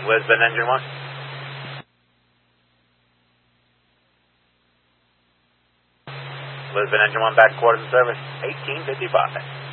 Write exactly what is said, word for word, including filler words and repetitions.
Lisbon Engine one. Lisbon Engine one back quarters of service, eighteen fifty-five.